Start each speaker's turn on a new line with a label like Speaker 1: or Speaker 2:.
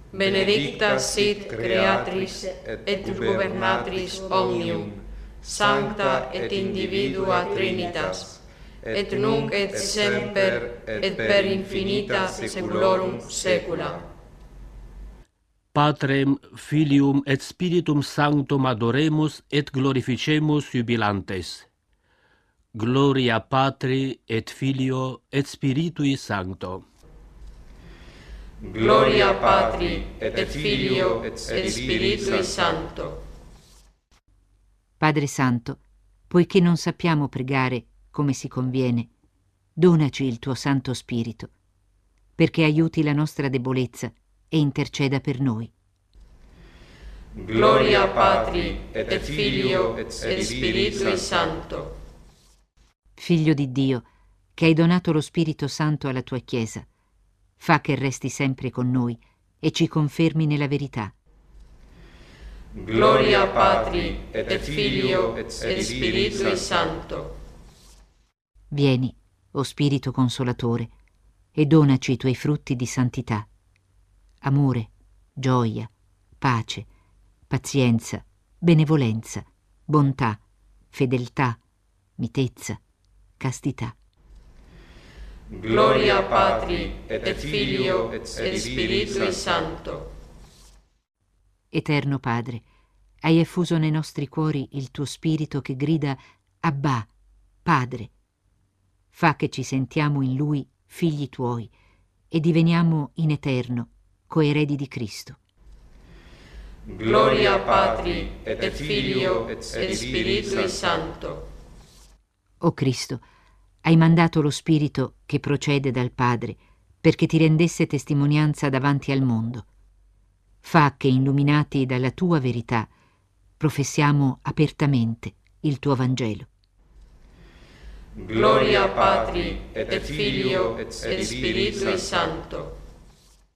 Speaker 1: benedicta sit creatris et gubernatris omnium, sancta et individua Trinitas, et nunc et semper et per infinita saeculorum saecula.
Speaker 2: Patrem, Filium et Spiritum Sanctum adoremus et glorificemus jubilantes. Gloria Patri et Filio et Spiritui Sancto.
Speaker 1: Gloria Patri et Filio et Spiritui Sancto.
Speaker 3: Padre Santo, poiché non sappiamo pregare come si conviene, donaci il tuo Santo Spirito, perché aiuti la nostra debolezza e interceda per noi.
Speaker 1: Gloria Patri et Filio et Spiritui Sancto.
Speaker 3: Figlio di Dio, che hai donato lo Spirito Santo alla tua Chiesa, fa che resti sempre con noi e ci confermi nella verità.
Speaker 1: Gloria Patri et Filio et Spiritui Sancto.
Speaker 3: Vieni, o Spirito Consolatore, e donaci i tuoi frutti di santità: amore, gioia, pace, pazienza, benevolenza, bontà, fedeltà, mitezza, castità.
Speaker 1: Gloria Patri et Filio et Spiritui Sancto.
Speaker 3: Eterno Padre, hai effuso nei nostri cuori il tuo Spirito che grida Abbà, Padre. Fa che ci sentiamo in Lui figli tuoi e diveniamo in eterno coeredi di Cristo.
Speaker 1: Gloria Patri et Filio et Spiritui Sancto.
Speaker 3: O Cristo, hai mandato lo Spirito che procede dal Padre perché ti rendesse testimonianza davanti al mondo. Fa che, illuminati dalla tua verità, professiamo apertamente il tuo Vangelo.
Speaker 1: Gloria Patri et Filio et Spiritui Sancto.